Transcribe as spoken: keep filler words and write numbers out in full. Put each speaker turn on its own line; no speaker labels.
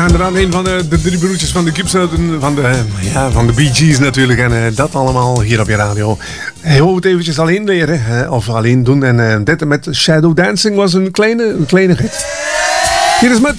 Ja, inderdaad, een van de, de drie broertjes van de Gibbsnoten, van de, ja, van de Bee Gees natuurlijk. En uh, dat allemaal hier op je radio. Je wou het eventjes alleen leren, uh, of alleen doen. En uh, dit met Shadow Dancing was een kleine, een kleine hit. Hier is met